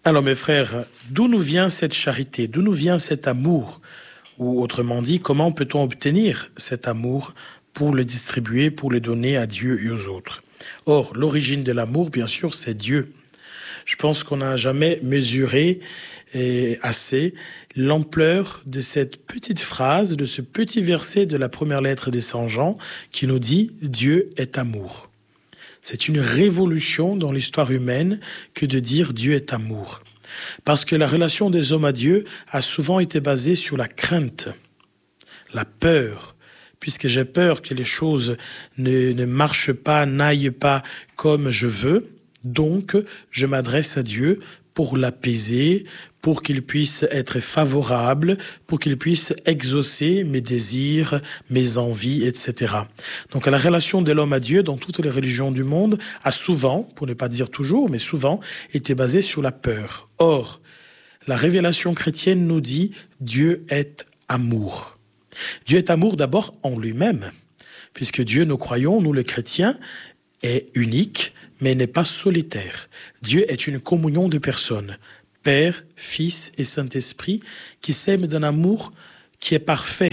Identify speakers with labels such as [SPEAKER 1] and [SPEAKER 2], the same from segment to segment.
[SPEAKER 1] Alors mes frères, d'où nous vient cette charité? D'où nous vient cet amour? Ou autrement dit, comment peut-on obtenir cet amour pour le distribuer, pour le donner à Dieu et aux autres? Or, l'origine de l'amour, bien sûr, c'est Dieu. Je pense qu'on n'a jamais mesuré assez l'ampleur de cette petite phrase, de ce petit verset de la première lettre des Saint Jean qui nous dit « Dieu est amour ». C'est une révolution dans l'histoire humaine que de dire Dieu est amour. Parce que la relation des hommes à Dieu a souvent été basée sur la crainte, la peur. Puisque j'ai peur que les choses ne marchent pas, n'aillent pas comme je veux, donc je m'adresse à Dieu pour l'apaiser, pour qu'il puisse être favorable, pour qu'il puisse exaucer mes désirs, mes envies, etc. Donc la relation de l'homme à Dieu dans toutes les religions du monde a souvent, pour ne pas dire toujours, mais souvent, été basée sur la peur. Or, la révélation chrétienne nous dit Dieu est amour. Dieu est amour d'abord en lui-même, puisque Dieu, nous croyons, nous les chrétiens, est unique, mais n'est pas solitaire. Dieu est une communion de personnes, Père, Fils et Saint-Esprit, qui s'aiment d'un amour qui est parfait.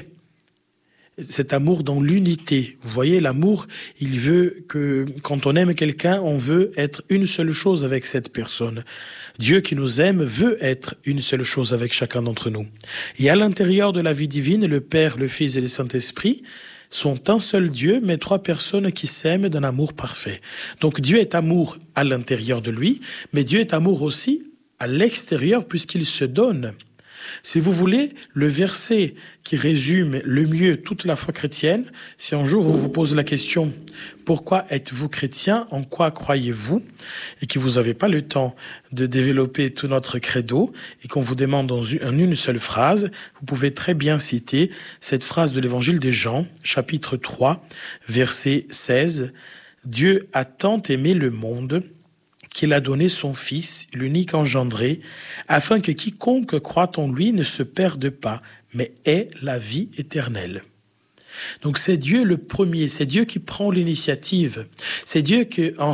[SPEAKER 1] Cet amour dans l'unité. Vous voyez, l'amour, il veut que, quand on aime quelqu'un, on veut être une seule chose avec cette personne. Dieu qui nous aime veut être une seule chose avec chacun d'entre nous. Et à l'intérieur de la vie divine, le Père, le Fils et le Saint-Esprit sont un seul Dieu, mais trois personnes qui s'aiment d'un amour parfait. Donc Dieu est amour à l'intérieur de lui, mais Dieu est amour aussi à l'extérieur puisqu'il se donne. Si vous voulez, le verset qui résume le mieux toute la foi chrétienne, si un jour on vous pose la question « Pourquoi êtes-vous chrétien? En quoi croyez-vous ?» et que vous n'avez pas le temps de développer tout notre credo et qu'on vous demande en une seule phrase, vous pouvez très bien citer cette phrase de l'évangile de Jean, chapitre 3, verset 16. « Dieu a tant aimé le monde qu'il a donné son Fils, l'unique engendré, afin que quiconque croit en lui ne se perde pas, mais ait la vie éternelle. » Donc c'est Dieu le premier, c'est Dieu qui prend l'initiative. C'est Dieu qui, en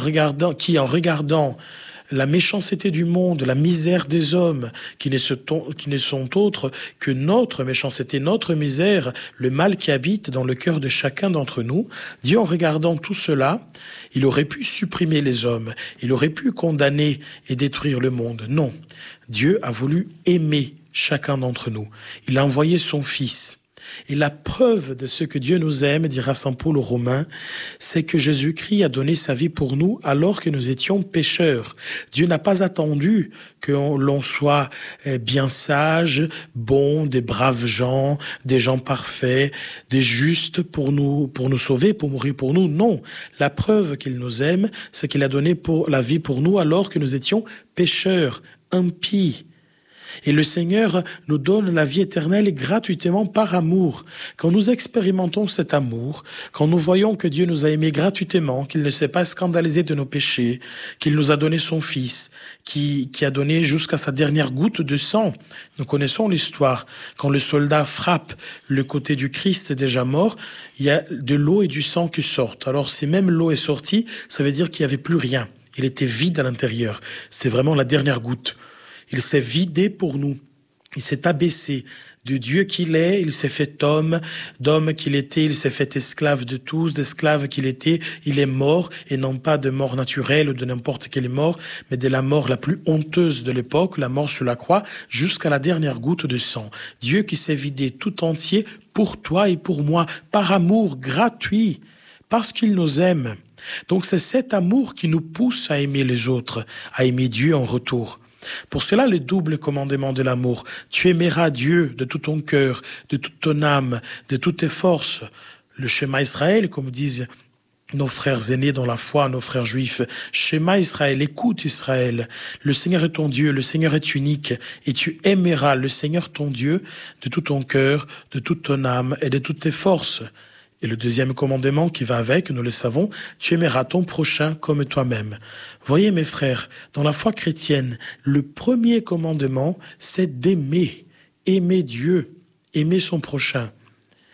[SPEAKER 1] regardant la méchanceté du monde, la misère des hommes, qui ne sont autres que notre méchanceté, notre misère, le mal qui habite dans le cœur de chacun d'entre nous, Dieu, en regardant tout cela, il aurait pu supprimer les hommes, il aurait pu condamner et détruire le monde. Non, Dieu a voulu aimer chacun d'entre nous. Il a envoyé son Fils. Et la preuve de ce que Dieu nous aime, dira saint Paul aux Romains, c'est que Jésus-Christ a donné sa vie pour nous alors que nous étions pécheurs. Dieu n'a pas attendu que l'on soit bien sages, bons, des braves gens, des gens parfaits, des justes pour nous sauver, pour mourir pour nous. Non, la preuve qu'il nous aime, c'est qu'il a donné la vie pour nous alors que nous étions pécheurs, impies. Et le Seigneur nous donne la vie éternelle gratuitement par amour. Quand nous expérimentons cet amour, quand nous voyons que Dieu nous a aimés gratuitement, qu'il ne s'est pas scandalisé de nos péchés, qu'il nous a donné son Fils, qui a donné jusqu'à sa dernière goutte de sang. Nous connaissons l'histoire. Quand le soldat frappe le côté du Christ déjà mort, il y a de l'eau et du sang qui sortent. Alors si même l'eau est sortie, ça veut dire qu'il n'y avait plus rien. Il était vide à l'intérieur. C'était vraiment la dernière goutte. Il s'est vidé pour nous. Il s'est abaissé. De Dieu qu'il est, il s'est fait homme. D'homme qu'il était, il s'est fait esclave de tous. D'esclave qu'il était, il est mort. Et non pas de mort naturelle ou de n'importe quelle mort, mais de la mort la plus honteuse de l'époque, la mort sur la croix, jusqu'à la dernière goutte de sang. Dieu qui s'est vidé tout entier pour toi et pour moi, par amour gratuit, parce qu'il nous aime. Donc c'est cet amour qui nous pousse à aimer les autres, à aimer Dieu en retour. Pour cela, le double commandement de l'amour. Tu aimeras Dieu de tout ton cœur, de toute ton âme, de toutes tes forces. Le schéma Israël, comme disent nos frères aînés dans la foi, nos frères juifs. Schéma Israël, écoute Israël. Le Seigneur est ton Dieu, le Seigneur est unique. Et tu aimeras le Seigneur ton Dieu de tout ton cœur, de toute ton âme et de toutes tes forces. Et le deuxième commandement qui va avec, nous le savons, tu aimeras ton prochain comme toi-même. Voyez mes frères, dans la foi chrétienne, le premier commandement, c'est d'aimer. Aimer Dieu, aimer son prochain.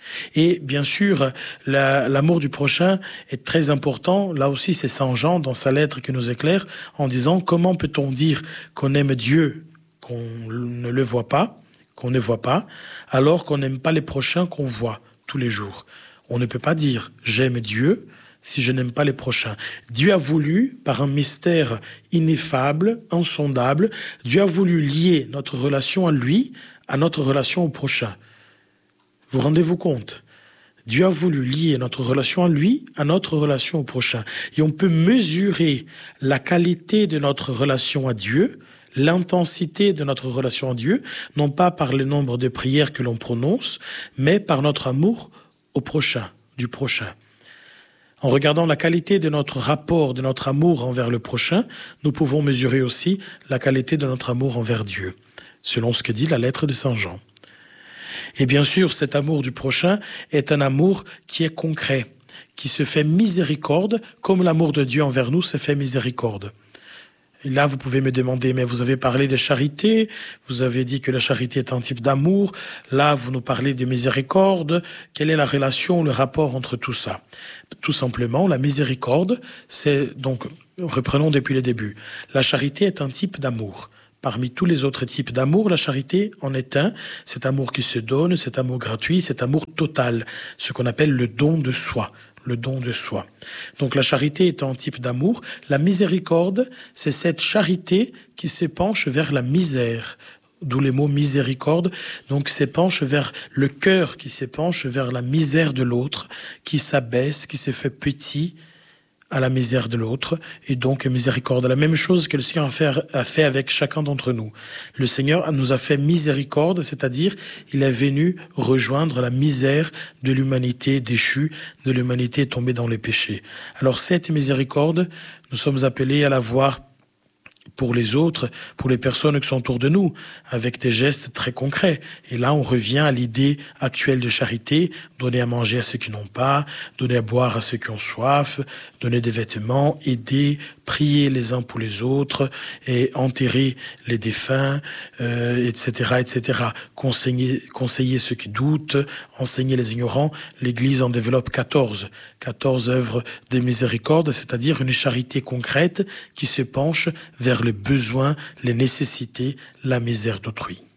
[SPEAKER 1] Et bien sûr, l'amour du prochain est très important. Là aussi, c'est Saint Jean dans sa lettre qui nous éclaire en disant comment peut-on dire qu'on aime Dieu qu'on ne le voit pas, qu'on ne voit pas, alors qu'on n'aime pas les prochains qu'on voit tous les jours. On ne peut pas dire j'aime Dieu si je n'aime pas les prochains. Dieu a voulu, par un mystère ineffable, insondable, Dieu a voulu lier notre relation à lui à notre relation au prochain. Vous rendez-vous compte? Dieu a voulu lier notre relation à lui à notre relation au prochain. Et on peut mesurer la qualité de notre relation à Dieu, l'intensité de notre relation à Dieu, non pas par le nombre de prières que l'on prononce, mais par notre amour au prochain, du prochain. En regardant la qualité de notre rapport, de notre amour envers le prochain, nous pouvons mesurer aussi la qualité de notre amour envers Dieu, selon ce que dit la lettre de Saint Jean. Et bien sûr, cet amour du prochain est un amour qui est concret, qui se fait miséricorde, comme l'amour de Dieu envers nous se fait miséricorde. Et là, vous pouvez me demander, mais vous avez parlé de charité, vous avez dit que la charité est un type d'amour, là, vous nous parlez de miséricorde, quelle est la relation, le rapport entre tout ça? Tout simplement, la miséricorde, c'est donc, reprenons depuis le début, la charité est un type d'amour. Parmi tous les autres types d'amour, la charité en est un, cet amour qui se donne, cet amour gratuit, cet amour total, ce qu'on appelle le don de soi. Le don de soi. Donc la charité est un type d'amour. La miséricorde, c'est cette charité qui s'épanche vers la misère, d'où les mots miséricorde. Donc s'épanche vers le cœur qui s'épanche vers la misère de l'autre, qui s'abaisse, qui se fait petit à la misère de l'autre, et donc miséricorde. La même chose que le Seigneur a fait avec chacun d'entre nous. Le Seigneur nous a fait miséricorde, c'est-à-dire il est venu rejoindre la misère de l'humanité déchue, de l'humanité tombée dans les péchés. Alors cette miséricorde, nous sommes appelés à la voir pour les autres, pour les personnes qui sont autour de nous, avec des gestes très concrets. Et là, on revient à l'idée actuelle de charité, donner à manger à ceux qui n'ont pas, donner à boire à ceux qui ont soif, donner des vêtements, aider, prier les uns pour les autres, et enterrer les défunts, etc., etc. Conseiller ceux qui doutent, enseigner les ignorants. L'Église en développe 14 œuvres de miséricorde, c'est-à-dire une charité concrète qui se penche vers les besoins, les nécessités, la misère d'autrui.